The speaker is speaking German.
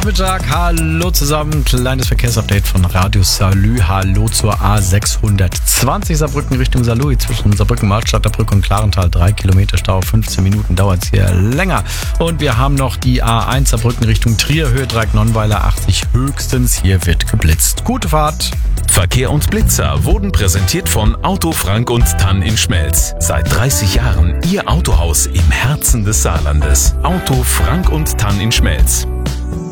Nachmittag, hallo zusammen, kleines Verkehrsupdate von Radio Salü, hallo zur A620 Saarbrücken Richtung Saarlouis zwischen Saarbrücken, Marstadterbrücke und Klarental, 3 Kilometer Stau, 15 Minuten dauert es hier länger. Und wir haben noch die A1 Saarbrücken Richtung Trier, Höhe Dreieck Nonnweiler 80 höchstens, hier wird geblitzt. Gute Fahrt! Verkehr und Blitzer wurden präsentiert von Auto Frank und Tann in Schmelz. Seit 30 Jahren Ihr Autohaus im Herzen des Saarlandes. Auto Frank und Tann in Schmelz.